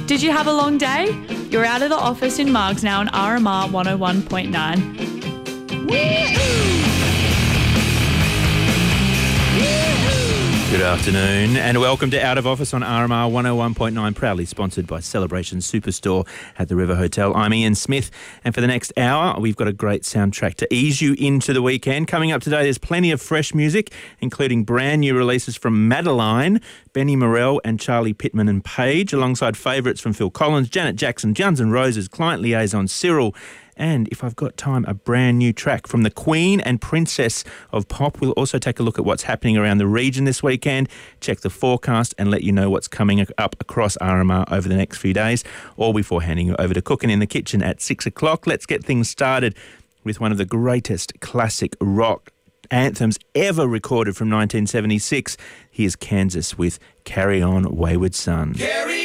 Did you have a long day? You're out of the office in Margs now on RMR 101.9. Good afternoon and welcome to Out of Office on RMR 101.9, proudly sponsored by Celebration Superstore at the River Hotel. I'm Ian Smith, and for the next hour we've got a great soundtrack to ease you into the weekend. Coming up today, there's plenty of fresh music, including brand new releases from Madeline, Benny Morell and Charlie Pittman and Page, alongside favourites from Phil Collins, Janet Jackson, Guns N' Roses, Client Liaison, Cyril, and, if I've got time, a brand new track from the Queen and Princess of Pop. We'll also take a look at what's happening around the region this weekend, check the forecast and let you know what's coming up across RMR over the next few days, all before handing you over to Cooking in the Kitchen at 6 o'clock. Let's get things started with one of the greatest classic rock anthems ever recorded from 1976. Here's Kansas with Carry On Wayward Son. Carry